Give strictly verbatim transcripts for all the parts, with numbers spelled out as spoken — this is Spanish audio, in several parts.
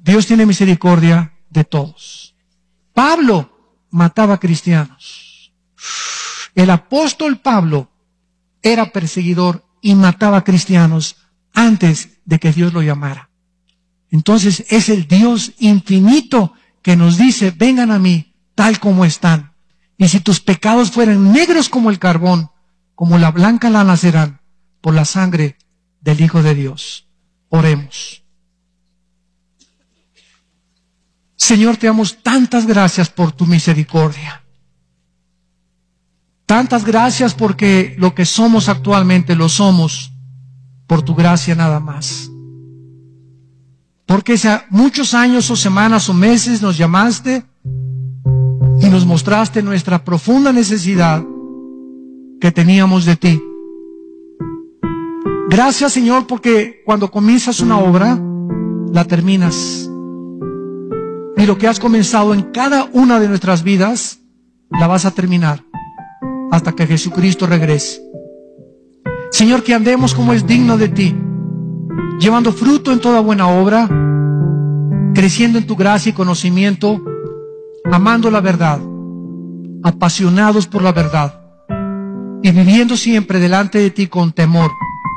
Dios tiene misericordia de todos. Pablo mataba cristianos. El apóstol Pablo era perseguidor y mataba cristianos antes de que Dios lo llamara. Entonces es el Dios infinito que nos dice, vengan a mí tal como están. Y si tus pecados fueran negros como el carbón, como la blanca lana serán, por la sangre del Hijo de Dios. Oremos. Señor, te damos tantas gracias por tu misericordia. Tantas gracias porque lo que somos actualmente lo somos por tu gracia nada más. Porque hace muchos años o semanas o meses nos llamaste y nos mostraste nuestra profunda necesidad que teníamos de ti. Gracias, Señor, porque cuando comienzas una obra, la terminas. Y lo que has comenzado en cada una de nuestras vidas, la vas a terminar hasta que Jesucristo regrese. Señor, que andemos como es digno de ti, llevando fruto en toda buena obra, creciendo en tu gracia y conocimiento, amando la verdad, apasionados por la verdad y viviendo siempre delante de ti con temor,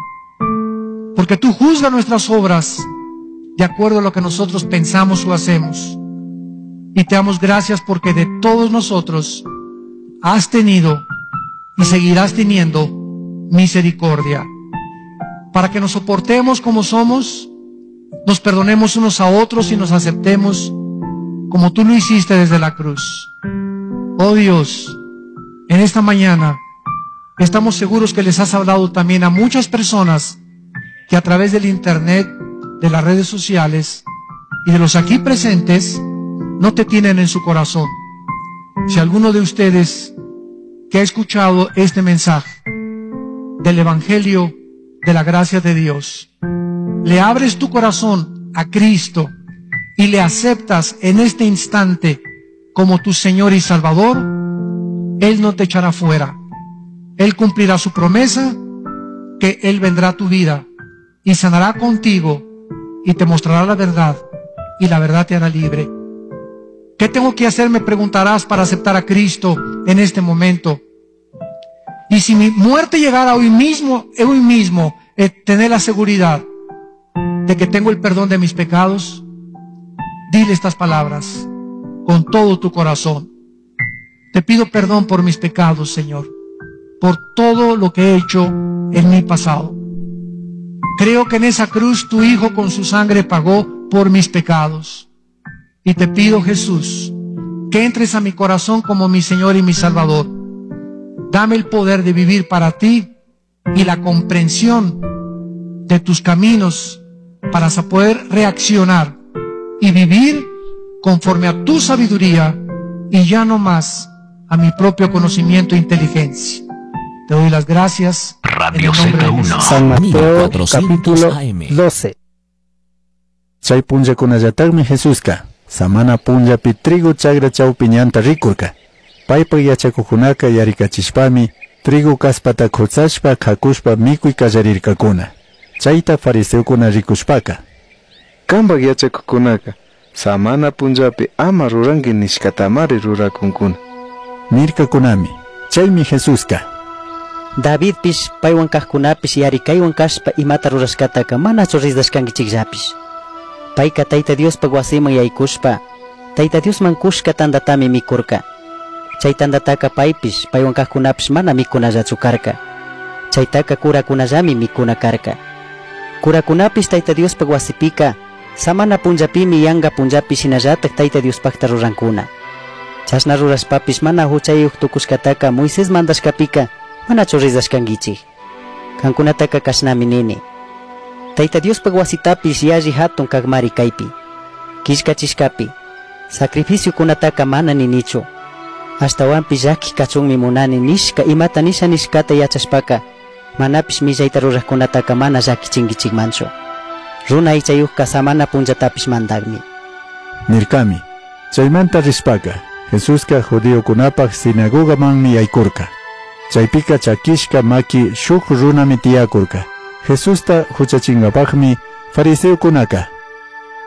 porque tú juzgas nuestras obras de acuerdo a lo que nosotros pensamos o hacemos. Y te damos gracias porque de todos nosotros has tenido y seguirás teniendo misericordia, para que nos soportemos como somos, nos perdonemos unos a otros y nos aceptemos como tú lo hiciste desde la cruz. Oh Dios, en esta mañana estamos seguros que les has hablado también a muchas personas que a través del internet, de las redes sociales y de los aquí presentes no te tienen en su corazón. Si alguno de ustedes que ha escuchado este mensaje del Evangelio de la gracia de Dios, le abres tu corazón a Cristo y le aceptas en este instante como tu Señor y Salvador, Él no te echará fuera. Él cumplirá su promesa, que Él vendrá a tu vida y sanará contigo y te mostrará la verdad, y la verdad te hará libre. ¿Qué tengo que hacer? Me preguntarás para aceptar a Cristo en este momento. Y si mi muerte llegara hoy mismo, hoy mismo, eh, tener la seguridad de que tengo el perdón de mis pecados, dile estas palabras con todo tu corazón. Te pido perdón por mis pecados, Señor, por todo lo que he hecho en mi pasado. Creo que en esa cruz tu Hijo con su sangre pagó por mis pecados. Y te pido, Jesús, que entres a mi corazón como mi Señor y mi Salvador. Dame el poder de vivir para ti y la comprensión de tus caminos para poder reaccionar y vivir conforme a tu sabiduría y ya no más a mi propio conocimiento e inteligencia. Te doy las gracias. Radio Z uno, San Mateo, capítulo doce. Chay punja kunayatagmi Jesuska, samana punja pitrigo chagra chaupiñanta rikurka. Paypa yachakukunaka yarikachishpami, trigo kaspata kutsashpa kakushpa mikuy kallarirkakuna. Chayta fariseukuna rikushpaka. Kambak yachakukunaka, samana punjapi ama ruranki nishkatamari rurakunkuna. Nirkakunami, chaymi Jesuska. David pis paywan kajkunapis yarikaywan kashpa imata rurashkataka manachu risdashkankichikllapis. Payka Tayta Diospa wasiman yaykushpa, Tayta Diosman kushka tandatami mikurka. Chay tandataka paypis paywan kajkunapis mana mikunallachu karka. Chaytaka kurakunallami mikuna karka. Kurakunapis Tayta Diospa wasipika samana punjapimi yanga punjapi shinallatak Tayta Diospakta rurankuna. Chashna rurashpapis mana huchayuq tukushkataka Moisés mandashkapika manachu risdashkankichik. Kankunataka kashnami nini. Tayta Diospa wasitapis yalli hatun kagmari kaypi. Kishkachishkapi sacrificio kunataka mana ninichu. Ashtawanpis llaki kachunmi munani nishka imata nisha nishkata yachashpaka manapis millayta ruraqkunataka mana llakichinkichikmanchu. Runa ichayuqqa samana punjatapis mandaqmi. Nirkami, chaymanta rishpaka Jesuska judiokunapaq sinagogamanmi yaykurka. Chaypika chakishka maki shuk runami tiyakurka. Jesusta huchachinkapaqmi fariseukunaka